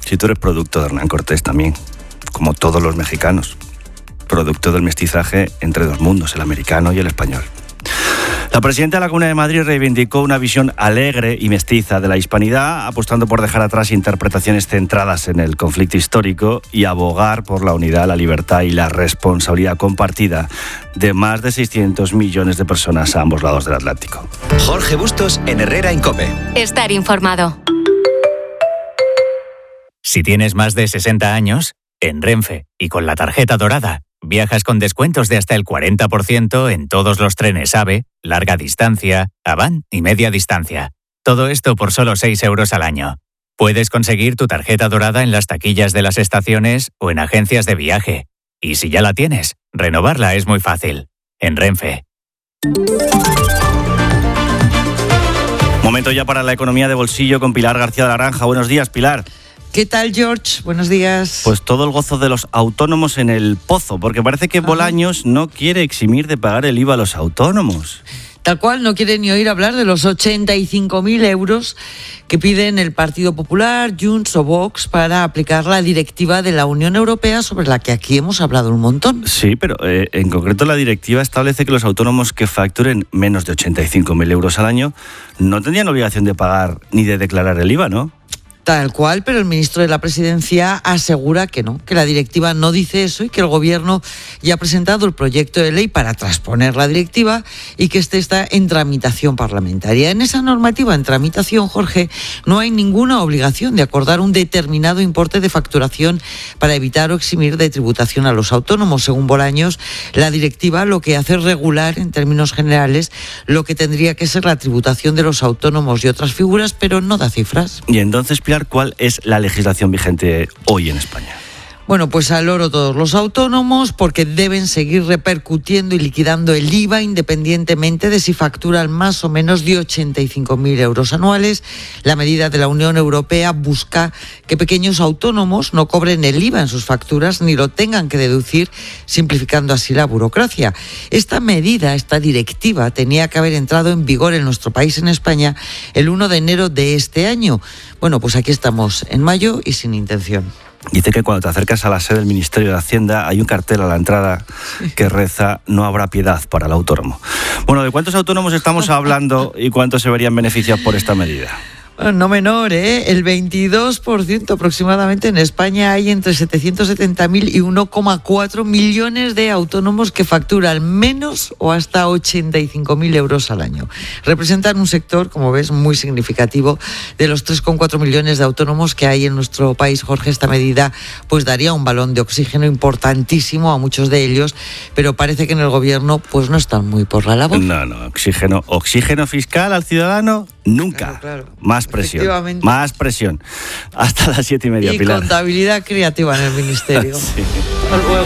Si tú eres producto de Hernán Cortés también, como todos los mexicanos, producto del mestizaje entre dos mundos, el americano y el español. La presidenta de la Comunidad de Madrid reivindicó una visión alegre y mestiza de la hispanidad, apostando por dejar atrás interpretaciones centradas en el conflicto histórico y abogar por la unidad, la libertad y la responsabilidad compartida de más de 600 millones de personas a ambos lados del Atlántico. Jorge Bustos en Herrera en COPE. Estar informado. Si tienes más de 60 años, en Renfe y con la tarjeta dorada, viajas con descuentos de hasta el 40% en todos los trenes AVE, larga distancia, Avant y media distancia. Todo esto por solo 6 euros al año. Puedes conseguir tu tarjeta dorada en las taquillas de las estaciones o en agencias de viaje. Y si ya la tienes, renovarla es muy fácil. En Renfe. Momento ya para la economía de bolsillo con Pilar García de la Granja. Buenos días, Pilar. ¿Qué tal, George? Buenos días. Pues todo el gozo de los autónomos en el pozo, porque parece que Bolaños no quiere eximir de pagar el IVA a los autónomos. Tal cual, no quiere ni oír hablar de los 85.000 euros que piden el Partido Popular, Junts o Vox para aplicar la directiva de la Unión Europea sobre la que aquí hemos hablado un montón. Sí, pero en concreto la directiva establece que los autónomos que facturen menos de 85.000 euros al año no tendrían obligación de pagar ni de declarar el IVA, ¿no? Tal cual, pero el ministro de la Presidencia asegura que no, que la directiva no dice eso y que el Gobierno ya ha presentado el proyecto de ley para transponer la directiva y que este está en tramitación parlamentaria. En esa normativa en tramitación, Jorge, no hay ninguna obligación de acordar un determinado importe de facturación para evitar o eximir de tributación a los autónomos. Según Bolaños, la directiva lo que hace es regular, en términos generales, lo que tendría que ser la tributación de los autónomos y otras figuras, pero no da cifras. Y entonces, Pilar, ¿cuál es la legislación vigente hoy en España? Bueno, pues al loro todos los autónomos, porque deben seguir repercutiendo y liquidando el IVA independientemente de si facturan más o menos de 85.000 euros anuales. La medida de la Unión Europea busca que pequeños autónomos no cobren el IVA en sus facturas ni lo tengan que deducir, simplificando así la burocracia. Esta medida, esta directiva, tenía que haber entrado en vigor en nuestro país, en España, el 1 de enero de este año. Bueno, pues aquí estamos en mayo y sin intención. Dice que cuando te acercas a la sede del Ministerio de Hacienda hay un cartel a la entrada que reza: no habrá piedad para el autónomo. Bueno, ¿de cuántos autónomos estamos hablando y cuántos se verían beneficiados por esta medida? No menor, ¿eh? El 22% aproximadamente. En España hay entre 770.000 y 1,4 millones de autónomos que facturan menos o hasta 85.000 euros al año. Representan un sector, como ves, muy significativo. De los 3,4 millones de autónomos que hay en nuestro país, Jorge, esta medida pues daría un balón de oxígeno importantísimo a muchos de ellos, pero parece que en el gobierno pues no están muy por la labor. No, oxígeno fiscal al ciudadano, nunca. Claro. Más presión. Hasta las 7:30, y Pilar. Y contabilidad creativa en el ministerio. Sí. Hasta luego.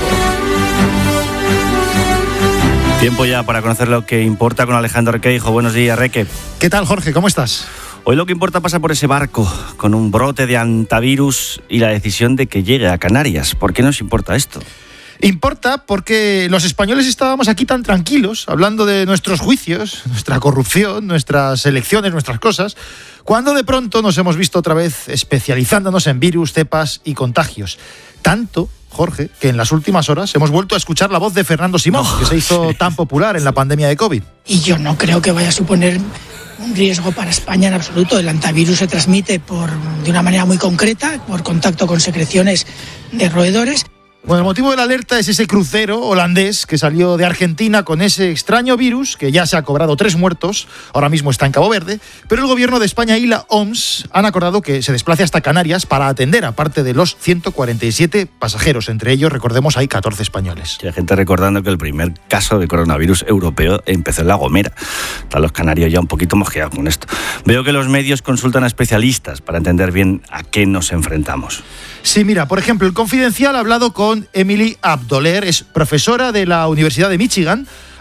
Tiempo ya para conocer lo que importa con Alejandro Requeijo. Buenos días, Reque. ¿Qué tal, Jorge? ¿Cómo estás? Hoy lo que importa pasa por ese barco, con un brote de antivirus y la decisión de que llegue a Canarias. ¿Por qué nos importa esto? Importa porque los españoles estábamos aquí tan tranquilos, hablando de nuestros juicios, nuestra corrupción, nuestras elecciones, nuestras cosas, cuando de pronto nos hemos visto otra vez especializándonos en virus, cepas y contagios. Tanto, Jorge, que en las últimas horas hemos vuelto a escuchar la voz de Fernando Simón, que se hizo tan popular en la pandemia de COVID. Y yo no creo que vaya a suponer un riesgo para España en absoluto. El antivirus se transmite de una manera muy concreta, por contacto con secreciones de roedores. Bueno, el motivo de la alerta es ese crucero holandés que salió de Argentina con ese extraño virus, que ya se ha cobrado 3 muertos, ahora mismo está en Cabo Verde, pero el gobierno de España y la OMS han acordado que se desplace hasta Canarias para atender, aparte de los 147 pasajeros. Entre ellos, recordemos, hay 14 españoles. Hay gente recordando que el primer caso de coronavirus europeo empezó en La Gomera. Están los canarios ya un poquito mojeados con esto. Veo que los medios consultan a especialistas para entender bien a qué nos enfrentamos. Sí, mira, por ejemplo, el Confidencial ha hablado con Emily Abdoler, es profesora de la Universidad de Michigan,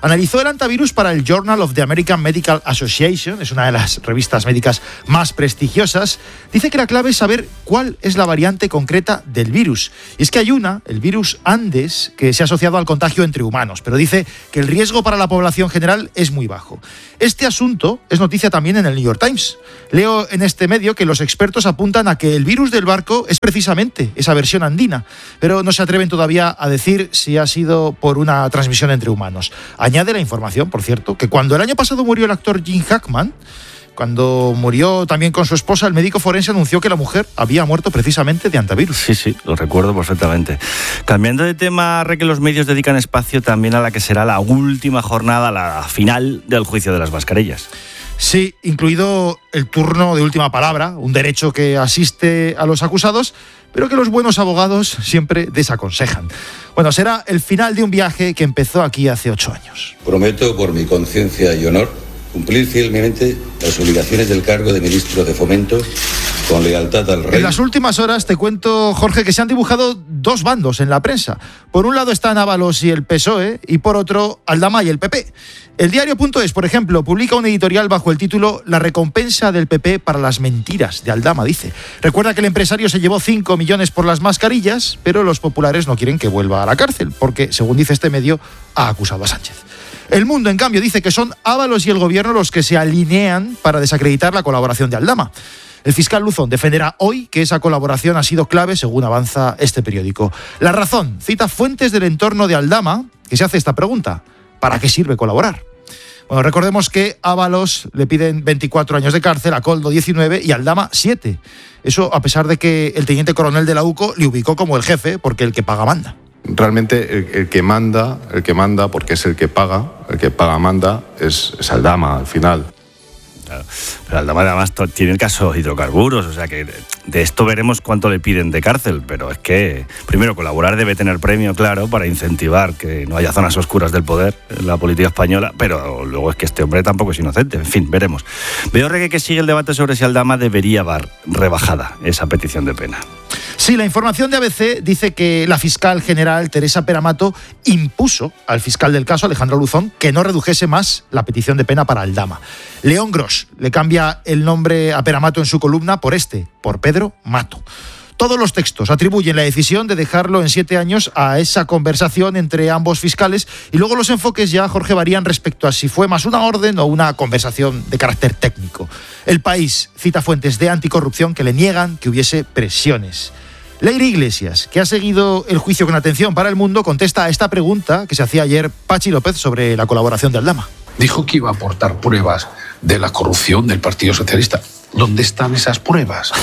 Analizó el antivirus para el Journal of the American Medical Association, es una de las revistas médicas más prestigiosas. Dice que la clave es saber cuál es la variante concreta del virus. Y es que hay el virus Andes, que se ha asociado al contagio entre humanos, pero dice que el riesgo para la población general es muy bajo. Este asunto es noticia también en el New York Times. Leo en este medio que los expertos apuntan a que el virus del barco es precisamente esa versión andina, pero no se atreven todavía a decir si ha sido por una transmisión entre humanos. Añade la información, por cierto, que cuando el año pasado murió el actor Jim Hackman, cuando murió también con su esposa, el médico forense anunció que la mujer había muerto precisamente de antivirus. Sí, lo recuerdo perfectamente. Cambiando de tema, que los medios dedican espacio también a la que será la última jornada, la final del juicio de las mascarillas. Sí, incluido el turno de última palabra, un derecho que asiste a los acusados, pero que los buenos abogados siempre desaconsejan. Bueno, será el final de un viaje que empezó aquí hace 8 años. Prometo por mi conciencia y honor cumplir fielmente las obligaciones del cargo de ministro de Fomento con lealtad al rey. En las últimas horas te cuento, Jorge, que se han dibujado dos bandos en la prensa. Por un lado están Ábalos y el PSOE y por otro Aldama y el PP. El diario.es, por ejemplo, publica un editorial bajo el título La recompensa del PP para las mentiras de Aldama, dice. Recuerda que el empresario se llevó 5 millones por las mascarillas, pero los populares no quieren que vuelva a la cárcel, porque, según dice este medio, ha acusado a Sánchez. El Mundo, en cambio, dice que son Ábalos y el gobierno los que se alinean para desacreditar la colaboración de Aldama. El fiscal Luzón defenderá hoy que esa colaboración ha sido clave, según avanza este periódico. La Razón cita fuentes del entorno de Aldama que se hace esta pregunta: ¿para qué sirve colaborar? Bueno, recordemos que a Ábalos le piden 24 años de cárcel, a Koldo 19 y a Aldama 7. Eso a pesar de que el teniente coronel de la UCO le ubicó como el jefe, porque el que paga manda. Realmente el que manda, porque es el que paga manda, es Aldama al final. Claro. Pero Aldama además tiene el caso de hidrocarburos, o sea que de esto veremos cuánto le piden de cárcel, pero es que, primero, colaborar debe tener premio, claro, para incentivar que no haya zonas oscuras del poder en la política española, pero luego es que este hombre tampoco es inocente, en fin, veremos. Veo, Reque, que sigue el debate sobre si Aldama debería ver rebajada esa petición de pena. Sí, la información de ABC dice que la fiscal general Teresa Peramato impuso al fiscal del caso, Alejandro Luzón, que no redujese más la petición de pena para Aldama. León Gros le cambia el nombre a Peramato en su columna por Pedro Mato. Todos los textos atribuyen la decisión de dejarlo en 7 años a esa conversación entre ambos fiscales y luego los enfoques ya, Jorge, varían respecto a si fue más una orden o una conversación de carácter técnico. El País cita fuentes de anticorrupción que le niegan que hubiese presiones. Leire Iglesias, que ha seguido el juicio con atención para El Mundo, contesta a esta pregunta que se hacía ayer Pachi López sobre la colaboración de Aldama. Dijo que iba a aportar pruebas de la corrupción del Partido Socialista. ¿Dónde están esas pruebas?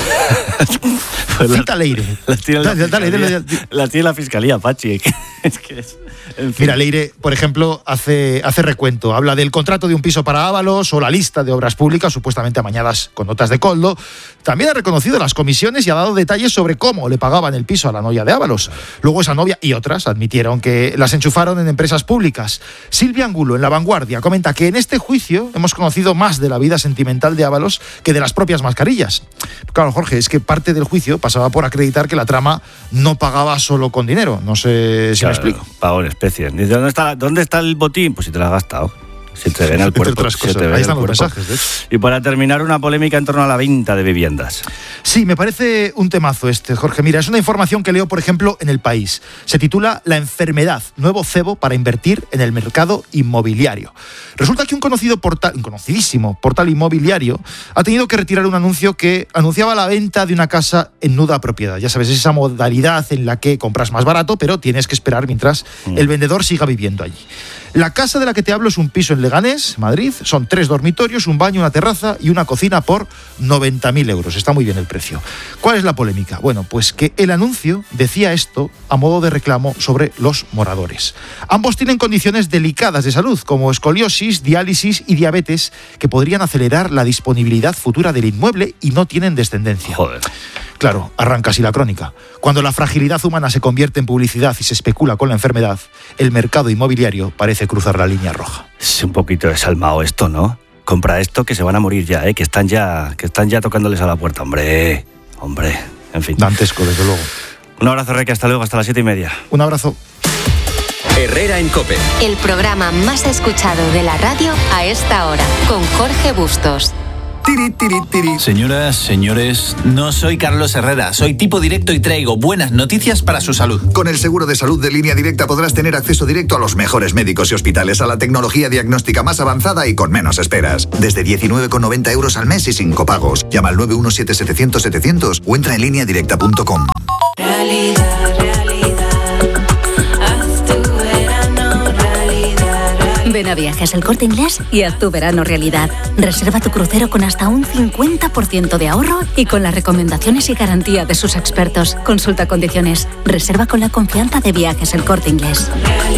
Cita Leire. Las tiene la Fiscalía, Pachi. En fin. Mira, Leire, por ejemplo, hace recuento. Habla del contrato de un piso para Ábalos o la lista de obras públicas supuestamente amañadas con notas de Koldo. También ha reconocido las comisiones y ha dado detalles sobre cómo le pagaban el piso a la novia de Ábalos. Luego esa novia y otras admitieron que las enchufaron en empresas públicas. Silvia Angulo, en La Vanguardia, comenta que en este juicio hemos conocido más de la vida sentimental de Ábalos que de las propias mascarillas. Claro, Jorge, es que parte del juicio pasaba por acreditar que la trama no pagaba solo con dinero. No sé si me explico. Pago en especies. Dice, ¿dónde está el botín? Pues si te lo has gastado. Si te ven al cuerpo. Ahí están los mensajes, de hecho. Y para terminar, una polémica en torno a la venta de viviendas. Sí, me parece un temazo este, Jorge. Mira, es una información que leo, por ejemplo, en El País. Se titula La enfermedad, nuevo cebo para invertir en el mercado inmobiliario. Resulta que un conocidísimo portal inmobiliario ha tenido que retirar un anuncio que anunciaba la venta de una casa en nuda propiedad. Ya sabes, es esa modalidad en la que compras más barato, pero tienes que esperar mientras el vendedor siga viviendo allí. La casa de la que te hablo es un piso en Leganés, Madrid. Son 3 dormitorios, un baño, una terraza y una cocina por 90.000 euros. Está muy bien el precio. ¿Cuál es la polémica? Bueno, pues que el anuncio decía esto a modo de reclamo sobre los moradores. Ambos tienen condiciones delicadas de salud, como escoliosis, diálisis y diabetes, que podrían acelerar la disponibilidad futura del inmueble y no tienen descendencia. Joder. Claro, arranca así la crónica. Cuando la fragilidad humana se convierte en publicidad y se especula con la enfermedad, el mercado inmobiliario parece cruzar la línea roja. Es un poquito desalmado esto, ¿no? Compra esto que se van a morir ya, que están ya tocándoles a la puerta. Hombre, en fin. Dantesco, desde luego. Un abrazo, Reque, hasta luego, hasta las 7:30. Un abrazo. Herrera en COPE. El programa más escuchado de la radio a esta hora, con Jorge Bustos. Señoras, señores, no soy Carlos Herrera, soy tipo directo y traigo buenas noticias para su salud. Con el seguro de salud de Línea Directa podrás tener acceso directo a los mejores médicos y hospitales, a la tecnología diagnóstica más avanzada y con menos esperas. Desde 19,90 euros al mes y sin copagos. Llama al 917-700-700 o entra en lineadirecta.com. Ven a Viajes El Corte Inglés y haz tu verano realidad. Reserva tu crucero con hasta un 50% de ahorro y con las recomendaciones y garantía de sus expertos. Consulta condiciones. Reserva con la confianza de Viajes El Corte Inglés.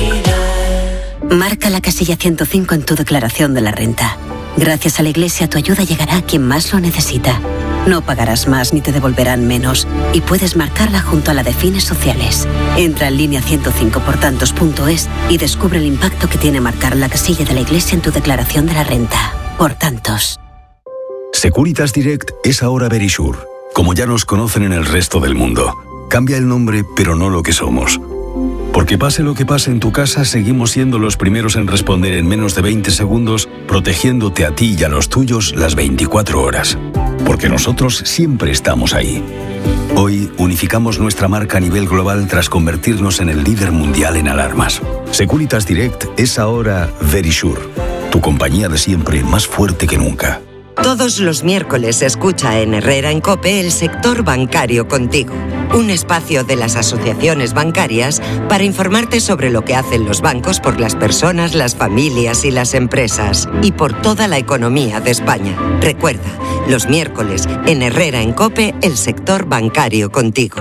Marca la casilla 105 en tu declaración de la renta. Gracias a la Iglesia, tu ayuda llegará a quien más lo necesita. No pagarás más ni te devolverán menos. Y puedes marcarla junto a la de fines sociales. Entra en línea105portantos.es y descubre el impacto que tiene marcar la casilla de la Iglesia en tu declaración de la renta. Por tantos. Securitas Direct es ahora Verisure, como ya nos conocen en el resto del mundo. Cambia el nombre, pero no lo que somos. Porque pase lo que pase en tu casa, seguimos siendo los primeros en responder en menos de 20 segundos, protegiéndote a ti y a los tuyos las 24 horas. Porque nosotros siempre estamos ahí. Hoy unificamos nuestra marca a nivel global tras convertirnos en el líder mundial en alarmas. Securitas Direct es ahora Verisure, tu compañía de siempre más fuerte que nunca. Todos los miércoles se escucha en Herrera en COPE el sector bancario contigo. Un espacio de las asociaciones bancarias para informarte sobre lo que hacen los bancos por las personas, las familias y las empresas. Y por toda la economía de España. Recuerda, los miércoles en Herrera en COPE el sector bancario contigo.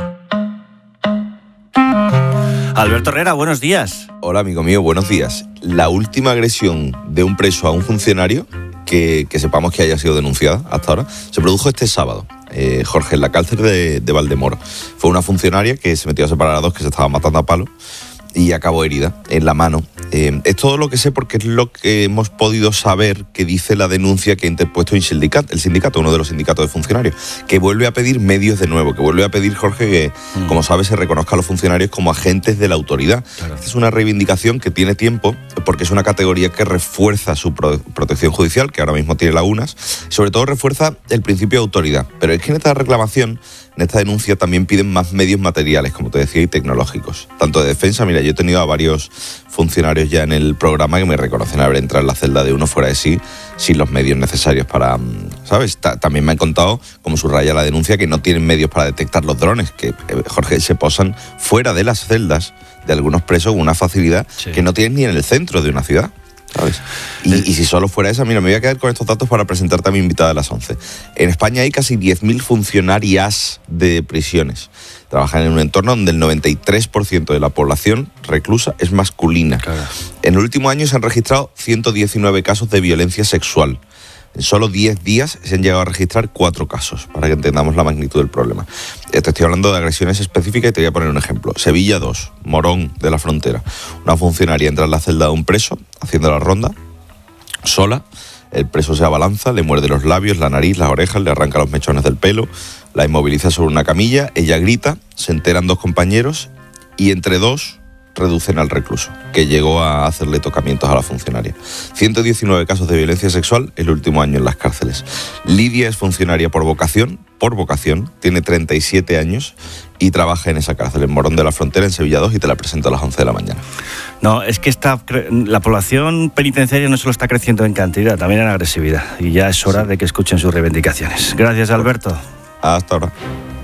Alberto Herrera, buenos días. Hola, amigo mío, buenos días. La última agresión de un preso a un funcionario que sepamos que haya sido denunciada hasta ahora, se produjo este sábado, Jorge, en la cárcel de Valdemoro. Fue una funcionaria que se metió a separar a dos que se estaban matando a palo y acabó herida en la mano. Es todo lo que sé porque es lo que hemos podido saber que dice la denuncia que ha interpuesto el sindicato, uno de los sindicatos de funcionarios, que vuelve a pedir medios de nuevo, que vuelve a pedir, Jorge, que, como sabes, se reconozca a los funcionarios como agentes de la autoridad. Claro. Esta es una reivindicación que tiene tiempo porque es una categoría que refuerza su protección judicial, que ahora mismo tiene lagunas, sobre todo refuerza el principio de autoridad. Pero es que en esta reclamación, en esta denuncia, también piden más medios materiales, como te decía, y tecnológicos, tanto de defensa. Mira, yo he tenido a varios funcionarios ya en el programa que me reconocen haber entrado en la celda de uno fuera de sí, sin los medios necesarios para, ¿sabes? También me han contado, como subraya la denuncia, que no tienen medios para detectar los drones, que, Jorge, se posan fuera de las celdas de algunos presos con una facilidad que no tienen ni en el centro de una ciudad, ¿sabes? Y si solo fuera esa, mira, me voy a quedar con estos datos para presentarte a mi invitada a las 11. En España hay casi 10.000 funcionarias de prisiones. Trabajan en un entorno donde el 93% de la población reclusa es masculina. Claro. En el último año se han registrado 119 casos de violencia sexual. En solo 10 días se han llegado a registrar 4 casos, para que entendamos la magnitud del problema. Te estoy hablando de agresiones específicas y te voy a poner un ejemplo. Sevilla 2, Morón de la Frontera. Una funcionaria entra en la celda de un preso, haciendo la ronda, sola. El preso se abalanza, le muerde los labios, la nariz, las orejas, le arranca los mechones del pelo, la inmoviliza sobre una camilla, ella grita, se enteran 2 compañeros y entre 2 reducen al recluso, que llegó a hacerle tocamientos a la funcionaria. 119 casos de violencia sexual el último año en las cárceles. Lidia es funcionaria por vocación, tiene 37 años y trabaja en esa cárcel, en Morón de la Frontera, en Sevilla 2, y te la presento a las 11 de la mañana. No, es que la población penitenciaria no solo está creciendo en cantidad, también en agresividad, y ya es hora de que escuchen sus reivindicaciones. Gracias, Alberto. Hasta ahora.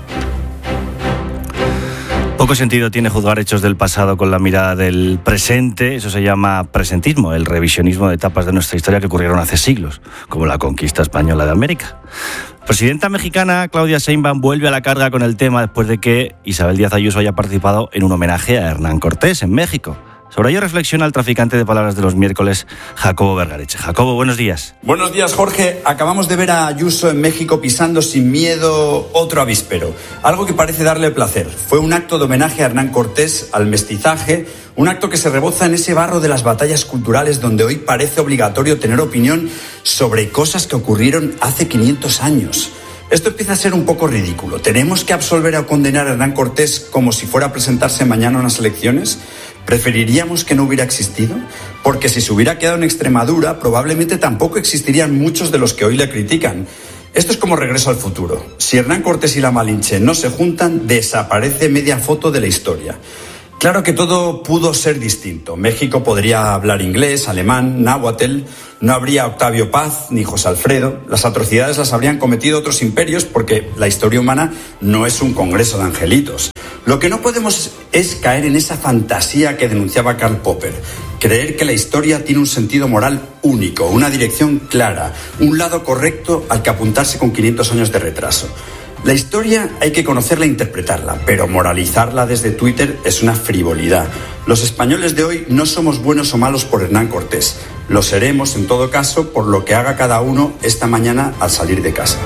Poco sentido tiene juzgar hechos del pasado con la mirada del presente. Eso se llama presentismo, el revisionismo de etapas de nuestra historia que ocurrieron hace siglos, como la conquista española de América. La presidenta mexicana Claudia Sheinbaum vuelve a la carga con el tema después de que Isabel Díaz Ayuso haya participado en un homenaje a Hernán Cortés en México. Sobre ello reflexiona el traficante de palabras de los miércoles, Jacobo Vergareche. Jacobo, buenos días. Buenos días, Jorge. Acabamos de ver a Ayuso en México pisando sin miedo otro avispero. Algo que parece darle placer. Fue un acto de homenaje a Hernán Cortés, al mestizaje, un acto que se reboza en ese barro de las batallas culturales donde hoy parece obligatorio tener opinión sobre cosas que ocurrieron hace 500 años. Esto empieza a ser un poco ridículo. ¿Tenemos que absolver o condenar a Hernán Cortés como si fuera a presentarse mañana a unas elecciones? ¿Preferiríamos que no hubiera existido? Porque si se hubiera quedado en Extremadura, probablemente tampoco existirían muchos de los que hoy le critican. Esto es como Regreso al futuro. Si Hernán Cortés y la Malinche no se juntan, desaparece media foto de la historia. Claro que todo pudo ser distinto. México podría hablar inglés, alemán, náhuatl. No habría Octavio Paz ni José Alfredo. Las atrocidades las habrían cometido otros imperios porque la historia humana no es un congreso de angelitos. Lo que no podemos es caer en esa fantasía que denunciaba Karl Popper. Creer que la historia tiene un sentido moral único, una dirección clara, un lado correcto al que apuntarse con 500 años de retraso. La historia hay que conocerla e interpretarla, pero moralizarla desde Twitter es una frivolidad. Los españoles de hoy no somos buenos o malos por Hernán Cortés. Lo seremos, en todo caso, por lo que haga cada uno esta mañana al salir de casa.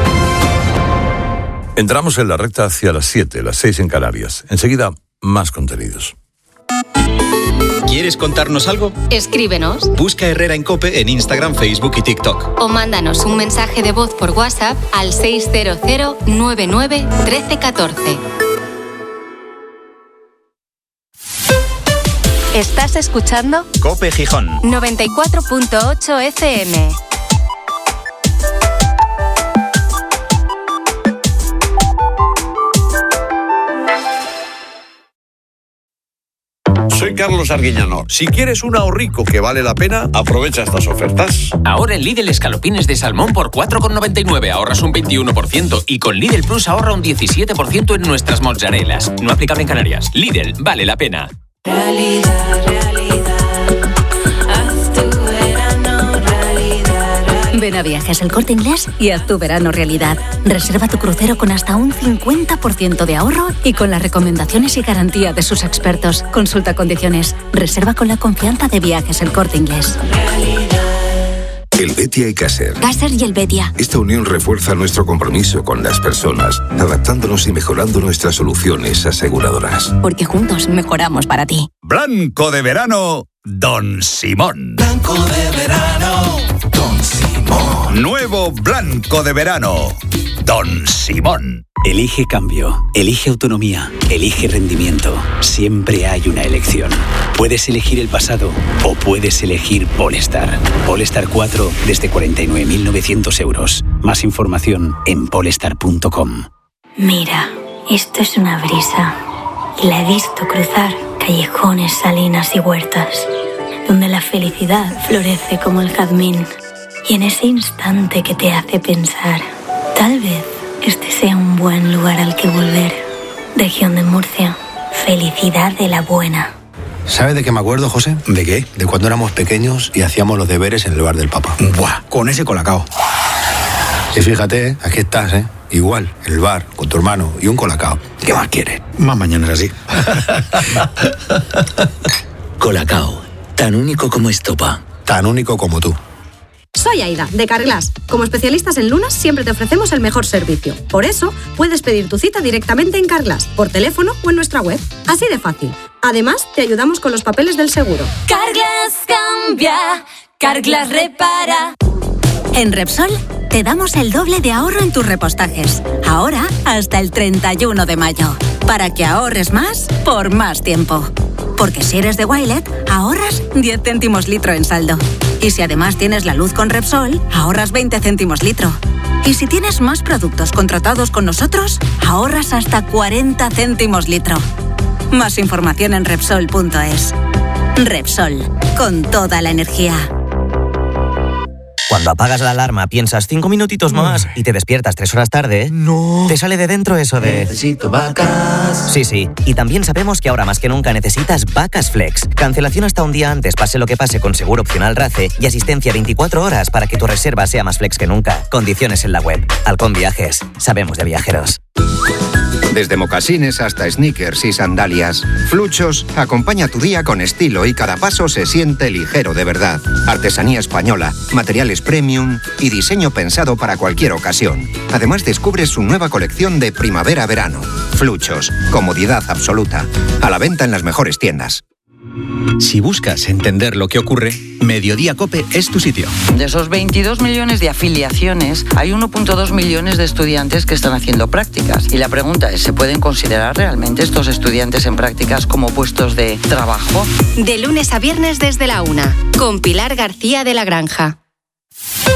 Entramos en la recta hacia las 7, las 6 en Canarias. Enseguida, más contenidos. ¿Quieres contarnos algo? Escríbenos. Busca Herrera en COPE en Instagram, Facebook y TikTok. O mándanos un mensaje de voz por WhatsApp al 600 99 13 14. ¿Estás escuchando? COPE Gijón 94.8 FM. Soy Carlos Arguiñano. Si quieres un ahorrico que vale la pena, aprovecha estas ofertas. Ahora en Lidl escalopines de salmón por 4,99 ahorras un 21% y con Lidl Plus ahorra un 17% en nuestras mozzarelas. No aplicable en Canarias. Lidl, vale la pena. Realidad, haz tu verano realidad. Ven a Viajes El Corte Inglés y haz tu verano realidad. Reserva tu crucero con hasta un 50% de ahorro y con las recomendaciones y garantía de sus expertos. Consulta condiciones. Reserva con la confianza de Viajes El Corte Inglés. El Betia y Caser. Caser y el Betia. Esta unión refuerza nuestro compromiso con las personas, adaptándonos y mejorando nuestras soluciones aseguradoras. Porque juntos mejoramos para ti. Blanco de verano, Don Simón. Blanco de verano, Don Simón. Nuevo blanco de verano, Don Simón. Elige cambio, elige autonomía, elige rendimiento. Siempre hay una elección. Puedes elegir el pasado o puedes elegir Polestar. Polestar 4 desde 49.900 euros. Más información en polestar.com. Mira, esto es una brisa. Y la he visto cruzar callejones, salinas y huertas, donde la felicidad florece como el jazmín. Y en ese instante que te hace pensar, tal vez este sea un buen lugar al que volver. Región de Murcia, felicidad de la buena. ¿Sabes de qué me acuerdo, José? ¿De qué? De cuando éramos pequeños y hacíamos los deberes en el bar del Papa. ¡Buah! Con ese colacao. Y fíjate, aquí estás, ¿eh? Igual, en el bar, con tu hermano y un colacao. ¿Qué más quieres? Más mañanas así. Colacao, tan único como estopa. Tan único como tú. Soy Aida, de Carglass. Como especialistas en lunas, siempre te ofrecemos el mejor servicio. Por eso, puedes pedir tu cita directamente en Carglass, por teléfono o en nuestra web. Así de fácil. Además, te ayudamos con los papeles del seguro. Carglass cambia, Carglass repara. En Repsol, te damos el doble de ahorro en tus repostajes. Ahora, hasta el 31 de mayo. Para que ahorres más, por más tiempo. Porque si eres de Wilet, ahorras 10 céntimos litro en saldo. Y si además tienes la luz con Repsol, ahorras 20 céntimos litro. Y si tienes más productos contratados con nosotros, ahorras hasta 40 céntimos litro. Más información en Repsol.es. Repsol, con toda la energía. Cuando apagas la alarma piensas 5 minutitos más y te despiertas 3 horas tarde. No. Te sale de dentro eso de... Necesito vacas. Sí. Y también sabemos que ahora más que nunca necesitas Vacas Flex. Cancelación hasta un día antes, pase lo que pase, con seguro opcional RACE y asistencia 24 horas para que tu reserva sea más flex que nunca. Condiciones en la web. Halcón Viajes. Sabemos de viajeros. Desde mocasines hasta sneakers y sandalias, Fluchos acompaña tu día con estilo y cada paso se siente ligero de verdad. Artesanía española, materiales premium y diseño pensado para cualquier ocasión. Además descubres su nueva colección de primavera-verano. Fluchos, comodidad absoluta. A la venta en las mejores tiendas. Si buscas entender lo que ocurre, Mediodía COPE es tu sitio. De esos 22 millones de afiliaciones, hay 1,2 millones de estudiantes que están haciendo prácticas. Y la pregunta es, ¿se pueden considerar realmente estos estudiantes en prácticas como puestos de trabajo? De lunes a viernes desde la 1, con Pilar García de la Granja.